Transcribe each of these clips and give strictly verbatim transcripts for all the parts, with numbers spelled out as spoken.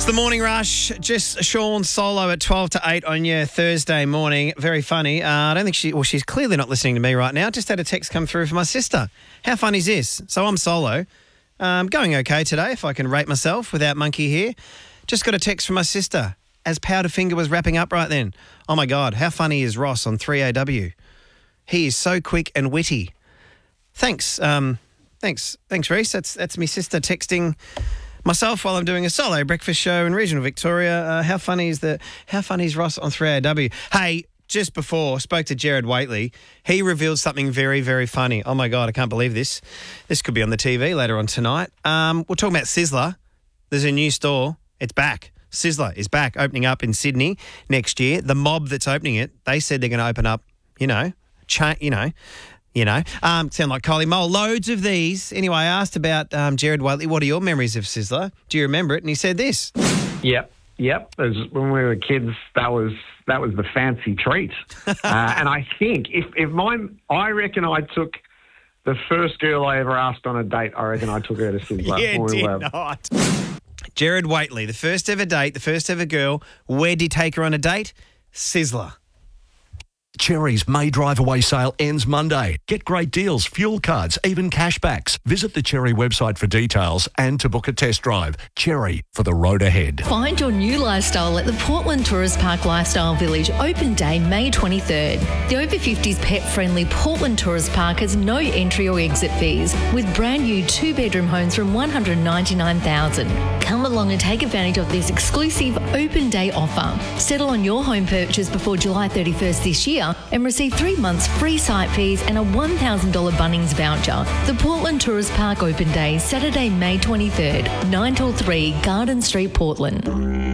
It's the morning rush. Just Sean solo at twelve to eight on your Thursday morning. Very funny. Uh, I don't think she, well, she's clearly not listening to me right now. Just had a text come through from my sister. How funny is this? So I'm solo. Um, going okay today, if I can rate myself without Monkey here. Just got a text from my sister as Powderfinger was wrapping up right then. Oh my God, how funny is Ross on three A W? He is so quick and witty. Thanks. Um, thanks. Thanks, Reese. That's, that's me sister texting myself while I'm doing a solo breakfast show in regional Victoria. Uh, how funny is the? How funny is Ross on three A W? Hey, just before, spoke to Jared Waitley. He revealed something very, very funny. Oh my God, I can't believe this. This could be on the T V later on tonight. Um, we're talking about Sizzler. There's a new store. It's back. Sizzler is back, opening up in Sydney next year. The mob that's opening it, they said they're going to open up, you know, cha- you know, You know, um, sound like Kylie Mole. Loads of these. Anyway, I asked about um, Jared Waitley. What are your memories of Sizzler? Do you remember it? And he said this. Yep, yep. As when we were kids, that was that was the fancy treat. uh, and I think if if mine, I reckon I took the first girl I ever asked on a date. I reckon I took her to Sizzler. Yeah, we did were, not. Jared Waitley, the first ever date, the first ever girl. Where did he take her on a date? Sizzler. Cherry's May Drive Away sale ends Monday. Get great deals, fuel cards, even cashbacks. Visit the Cherry website for details and to book a test drive. Cherry, for the road ahead. Find your new lifestyle at the Portland Tourist Park Lifestyle Village, open day May twenty-third. The over fifties pet-friendly Portland Tourist Park has no entry or exit fees, with brand new two-bedroom homes from one hundred ninety-nine thousand dollars. Come along and take advantage of this exclusive open day offer. Settle on your home purchase before July thirty-first this year and receive three months free site fees and a one thousand dollars Bunnings voucher. The Portland Tourist Park Open Day, Saturday, May twenty-third, nine till three, Garden Street, Portland.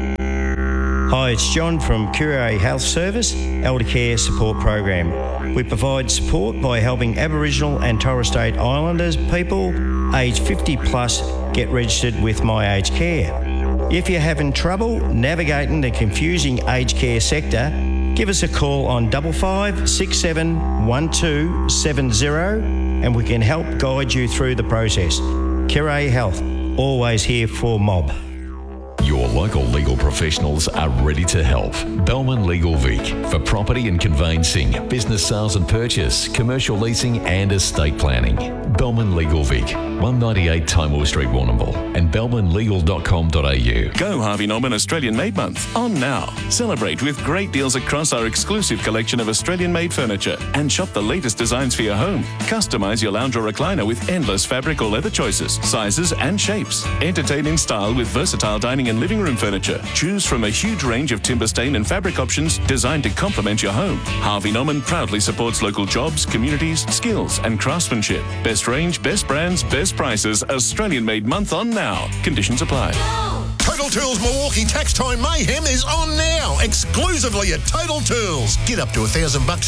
Hi, it's John from Curie Health Service, Elder Care Support Program. We provide support by helping Aboriginal and Torres Strait Islanders people aged fifty plus get registered with My Aged Care. If you're having trouble navigating the confusing aged care sector, give us a call on double five six seven one two seven zero and we can help guide you through the process. Curie Health, always here for mob. Your local legal professionals are ready to help. Bellman Legal Vic for property and conveyancing, business sales and purchase, commercial leasing and estate planning. Bellman Legal Vic, one ninety-eight Timewell Street, Warrnambool, and bellman legal dot com dot a u. Go Harvey Norman Australian Made Month on now. Celebrate with great deals across our exclusive collection of Australian-made furniture and shop the latest designs for your home. Customise your lounge or recliner with endless fabric or leather choices, sizes and shapes. Entertain in style with versatile dining and living room furniture. Choose from a huge range of timber stain and fabric options designed to complement your home. Harvey Norman proudly supports local jobs, communities, skills and craftsmanship. Best range, best brands, best prices. Australian Made Month on now. Conditions apply. Total Tools Milwaukee Tax Time Mayhem is on now, exclusively at Total Tools. Get up to a thousand bucks